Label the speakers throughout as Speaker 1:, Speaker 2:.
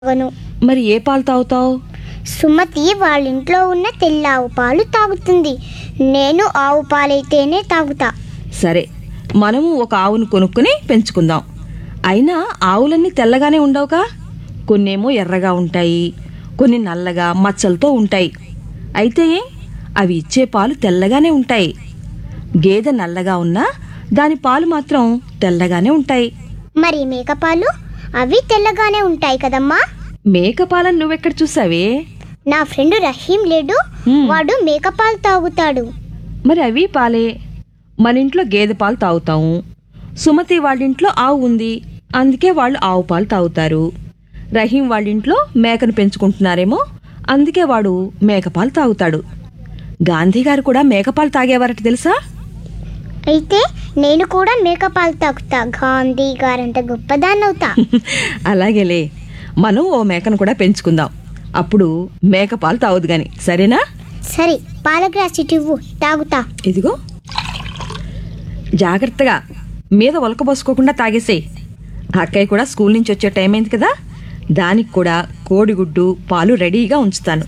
Speaker 1: తాగను.
Speaker 2: మరి ఏ పాలు తాగుతావు?
Speaker 1: సుమతి వాళ్ళ ఇంట్లో ఉన్న తెల్ల ఆవు పాలు తాగుతుంది. నేను ఆవు పాలైతేనే తాగుతా.
Speaker 2: సరే, మనము ఒక ఆవును కొనుక్కుని పెంచుకుందాం. అయినా ఆవులన్నీ తెల్లగానే ఉండవుగా, కొన్నేమో ఎర్రగా ఉంటాయి, కొన్ని నల్లగా మచ్చలతో ఉంటాయి. అయితే అవి ఇచ్చే పాలు తెల్లగానే ఉంటాయి. గేదె నల్లగా ఉన్నా దాని పాలు మాత్రం తెల్లగానే ఉంటాయి.
Speaker 1: మరి మేకపాలు అవి తెల్లగానే ఉంటాయి కదమ్మా.
Speaker 2: మేక పాలను నువ్వెక్కడ చూసావే?
Speaker 1: నా ఫ్రెండ్ రహీం లేడు, వాడు మేకపాలు తాగుతాడు.
Speaker 2: మరి అవి పాలే. మన ఇంట్లో గేదె పాలు తాగుతాము. సుమతి వాళ్ళింట్లో ఆవు ఉంది, అందుకే వాళ్ళు ఆవు పాలు తాగుతారు. రహీం వాళ్ళింట్లో మేకను పెంచుకుంటున్నారేమో, అందుకే వాడు మేకపాలు తాగుతాడు. గాంధీ గారు కూడా మేకపాలు తాగేవారట తెలుసా?
Speaker 1: అయితే నేను కూడా మేకపాలు తాగుతా. గాంధీ గారంత గొప్పదాన్నవుతా.
Speaker 2: అలాగేలే, మనం ఓ మేకను కూడా పెంచుకుందాం. అప్పుడు మేకపాలు తాగదు గాని, సరేనా?
Speaker 1: సరే, పాల గ్లాస్ ఇవ్వు, తాగుతా.
Speaker 2: ఇదిగో, జాగ్రత్తగా మీద ఒలకబోసుకోకుండా తాగేసేయ్. అక్కయ్య కూడా స్కూల్ నుంచి వచ్చే టైం అయింది కదా, దానికి కూడా కోడిగుడ్డు పాలు రెడీగా ఉంచుతాను.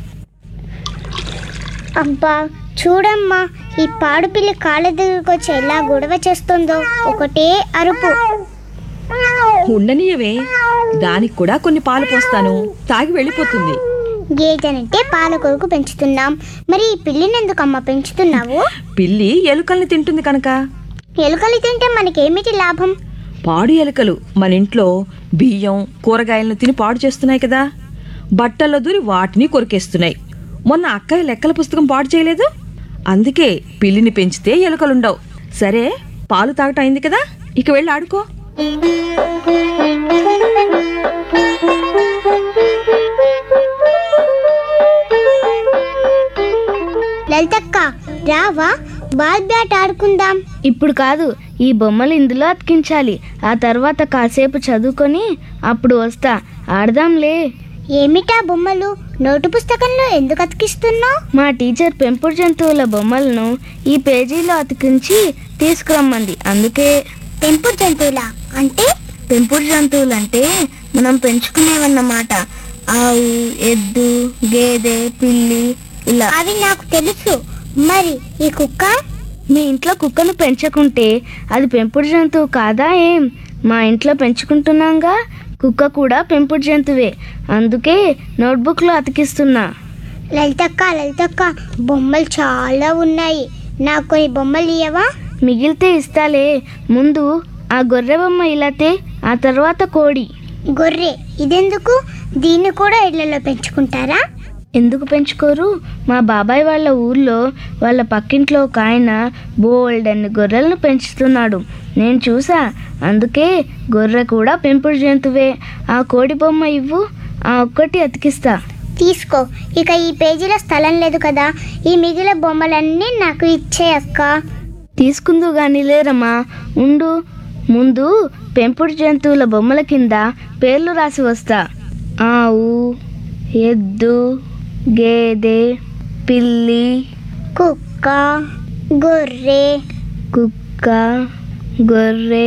Speaker 1: అబ్బా చూడమ్మా, ఈ పాడుపిల్లి కాళ్ళ దగ్గరకు వచ్చి ఎలా గొడవ చేస్తుందో. ఒకటే అరుపు.
Speaker 2: ఉండనియవే, దానికి కూడా కొన్ని పాలు పోస్తాను, తాగి వెళ్ళిపోతుంది.
Speaker 1: గేదెనంటే పాల కొరకు పెంచుతున్నాం, మరి ఈ పిల్లిని ఎందుకమ్మా పెంచుతున్నావు?
Speaker 2: పిల్లి ఎలుకల్ని తింటుంది కనుక.
Speaker 1: ఎలుకలు తింటే మనకేమిటి లాభం?
Speaker 2: పాడు ఎలుకలు మన ఇంట్లో బియ్యం కూరగాయలను తిని పాడు చేస్తున్నాయి కదా, బట్టల్లో దూరి వాటిని కొరికేస్తున్నాయి. మొన్న అక్కయ్య లెక్కల పుస్తకం పాడు చేయలేదు, అందుకే పిల్లిని పెంచితే ఎలుకలుండవు. సరే, పాలు తాగటం అయింది కదా, ఇక వెళ్ళి ఆడుకో.
Speaker 1: లలితక్క రావా, బాల్ బ్యాట్ ఆడుకుందాం.
Speaker 3: ఇప్పుడు కాదు, ఈ బొమ్మలు ఇందులో అతికించాలి. ఆ తర్వాత కాసేపు చదువుకొని అప్పుడు వస్తా, ఆడదాంలే.
Speaker 1: ఏమిటా బొమ్మలు? నోటు పుస్తకంలో ఎందుకు అతికిస్తున్నావు?
Speaker 3: మా టీచర్ పెంపుడు జంతువుల బొమ్మలను ఈ పేజీలో అతికించి తీసుకురమ్మంది, అందుకే.
Speaker 1: పెంపుడు జంతువులా అంటే?
Speaker 3: పెంపుడు జంతువులు అంటే మనం పెంచుకునేవన్నమాట. ఆవు, ఎద్దు, గేదె, పిల్లి, ఇలా.
Speaker 1: అవి నాకు తెలుసు. మరి ఈ కుక్క?
Speaker 3: మీ ఇంట్లో కుక్కను పెంచకుంటే అది పెంపుడు జంతువు కాదా ఏం? మా ఇంట్లో పెంచుకుంటున్నాంగా, కుక్క కూడా పెంపుడు జంతువే, అందుకే నోట్బుక్లో అతికిస్తున్నా.
Speaker 1: లలితక్క బొమ్మలు చాలా ఉన్నాయి, నాకు కొన్ని బొమ్మలు ఇయ్యవా?
Speaker 3: మిగిలితే ఇస్తాలే. ముందు ఆ గొర్రె బొమ్మ ఇలాతే, ఆ తర్వాత కోడి.
Speaker 1: గొర్రె ఇదెందుకు? దీన్ని కూడా ఇళ్లలో పెంచుకుంటారా?
Speaker 3: ఎందుకు పెంచుకోరు? మా బాబాయ్ వాళ్ళ ఊర్లో వాళ్ళ పక్కింట్లో ఒక ఆయన బోల్డ్ అన్ని గొర్రెలను పెంచుతున్నాడు, నేను చూసా, అందుకే గొర్రె కూడా పెంపుడు జంతువే. ఆ కోడి బొమ్మ ఇవ్వు, ఆ ఒక్కటి అతికిస్తా.
Speaker 1: తీసుకో. ఇక ఈ పేజీలో స్థలం లేదు కదా, ఈ మిగిలిన బొమ్మలన్నీ నాకు ఇచ్చే అక్క.
Speaker 3: తీసుకుందు గాని లేరమ్మా, ఉండు. ముందు పెంపుడు జంతువుల బొమ్మల కింద పేర్లు రాసి వస్తా. ఆవు, ఎద్దు, గేదె, పిల్లి,
Speaker 1: కుక్క, గొర్రె,
Speaker 3: కుక్క, గొర్రె,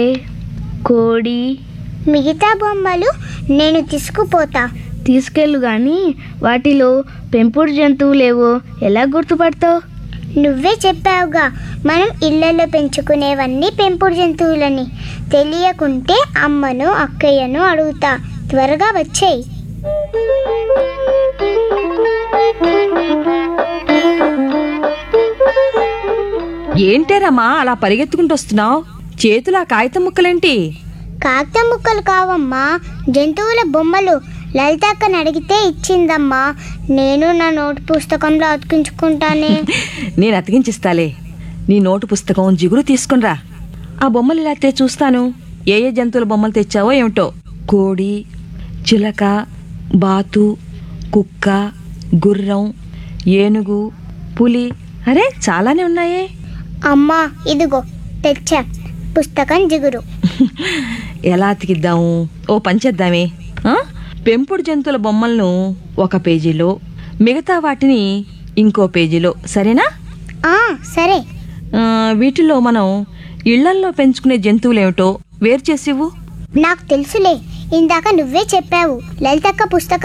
Speaker 3: కోడి.
Speaker 1: మిగతా బొమ్మలు నేను తీసుకుపోతా.
Speaker 3: తీసుకెళ్ళు గాని వాటిలో పెంపుడు జంతువులేవో ఎలా గుర్తుపడతావు?
Speaker 1: నువ్వే చెప్పావుగా, మనం ఇళ్లలో పెంచుకునేవన్నీ పెంపుడు జంతువులని. తెలియకుంటే అమ్మను అక్కయ్యను అడుగుతా. త్వరగా వచ్చేయి.
Speaker 2: ఏంటేరమ్మా అలా పరిగెత్తుకుంటూ వస్తున్నావు? చేతుల కాగితం ముక్కలేంటి?
Speaker 1: కాగితం ముక్కలు కావమ్మా, జంతువుల బొమ్మలు. లలితక్కని అడిగితే ఇచ్చిందమ్మా, నేను నా నోటు పుస్తకంలో అతికించుకుంటానే.
Speaker 2: నేను అతికించిస్తాలే. నీ నోటు పుస్తకం జిగురు తీసుకునిరా, ఆ బొమ్మలు ఇలా చూస్తాను. ఏ ఏ జంతువుల బొమ్మలు తెచ్చావో ఏమిటో. కోడి, చిలక, బాతు, కుక్క, గుర్రం, ఏనుగు, పులి. అరే చాలానే ఉన్నాయే.
Speaker 1: అమ్మా ఇదిగో తెచ్చా, పుస్తకం జిగురు.
Speaker 2: ఎలా అతికిద్దాము? ఓ పంచేద్దామే. పెంపుడు జంతువుల బొమ్మలను ఒక పేజీలో, మిగతా వాటిని ఇంకో పేజీలో, సరేనా?
Speaker 1: సరే.
Speaker 2: వీటిలో మనం ఇళ్లల్లో పెంచుకునే జంతువులేమిటో వేరు చేసివ్వు.
Speaker 1: నాకు తెలుసులే, ఇందాక నువ్వే చెప్పావు లలితక్క పుస్తకం